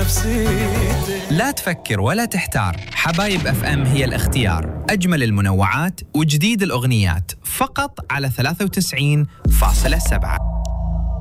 نفسيتي. لا تفكر ولا تحتار، حبايب اف ام هي الاختيار. أجمل المنوعات وجديد الأغنيات فقط على 93.7.